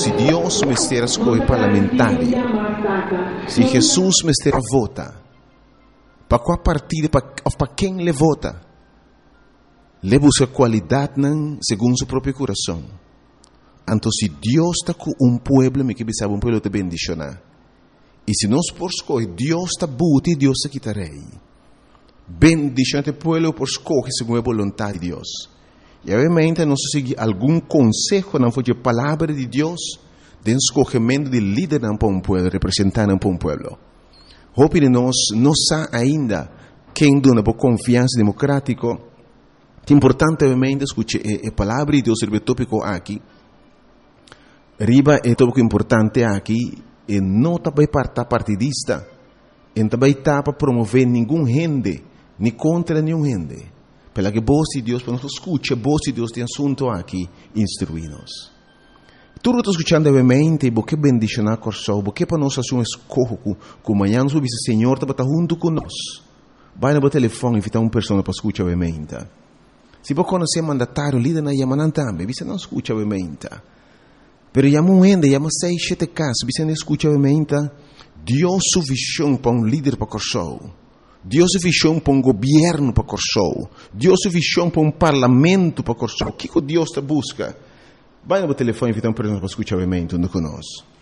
se Deus me estiver escolhe parlamentário, se Jesus me estiver vota, para qual partido, para quem le vota, le busca qualidade segundo seu próprio coração. Então, se Deus está com pueblo, me que sabe pueblo te bendicionar. E se nós por escolher, Deus está buti, Deus está quitarei. Bendicionar o pueblo por escolher segundo a vontade de Deus. E obviamente nós seguir algum conselho não foi a palavra de Deus de escolhimento de líder para pueblo, representante para pueblo. Hope de nós não sabe ainda quem dona por confiança democrática. É importante obviamente escutar a palavra de Deus sobre o tópico aqui. Riba é tópico importante aqui. E não também para partidista, e também para promover nenhum gente, nem contra nenhum gente. Pela que voz de Deus, para nós escutar, voz de Deus tem assunto aqui, instruir-nos. Tudo está escutando, obviamente, porque bendicionar com o porque para nós fazer um escorro, que amanhã nós vamos dizer, Senhor, está junto conosco. Vai no telefone e invitar uma pessoa para escutar, obviamente. Se você conhecer mandatário, líder na Yamanan também, você não escuta, obviamente. Pero llamo gente, llamo 6, 7 casos, você não escuta obviamente, Deus sua visão para líder para Corsou, Deus sua visão para governo para Corsou, Deus sua visão para parlamento para Corsou. O que Deus te busca? Vai no telefone e invita uma pessoa para escutar obviamente, onde conosco.